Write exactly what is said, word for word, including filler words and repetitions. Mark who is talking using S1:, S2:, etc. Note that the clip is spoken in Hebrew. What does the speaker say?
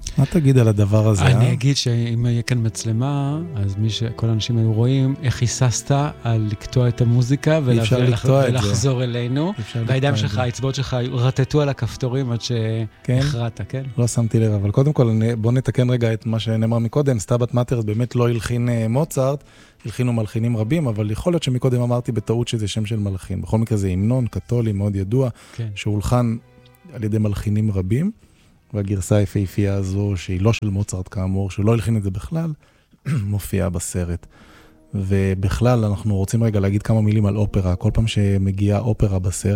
S1: מה תגיד על הדבר הזה?
S2: אני
S1: אה?
S2: אגיד שאם יהיה כאן מצלמה, אז מי שכל האנשים היו רואים איך היססת על לקטוע את המוזיקה
S1: אי אפשר
S2: ולח-
S1: לקטוע את זה.
S2: ולחזור אלינו.
S1: אי אפשר
S2: והידיים
S1: לקטוע את
S2: שלך,
S1: זה.
S2: האצבעות שלך רטטו על הכפתורים עד שהכרעת, כן?
S1: לא שמתי לב, אבל קודם כל אני- בוא נתקן רגע את מה שנאמר מקודם, סטאבט מאטרס באמת לא הלחין אה, מוצרט, הלחינו מלחינים רבים, אבל יכול להיות שמקודם אמרתי בטעות שזה שם של מלחין. בכל מקרה זה המנון קתולי מאוד ידוע,
S2: כן.
S1: שהולחן על ידי מלחינים רבים, והגרסה היפהפייה הזו, שהיא לא של מוצרט כאמור, שלא הלחין את זה בכלל, מופיעה בסרט. ובכלל אנחנו רוצים רגע להגיד כמה מילים על אופרה. כל פעם שמגיעה אופרה בסרט,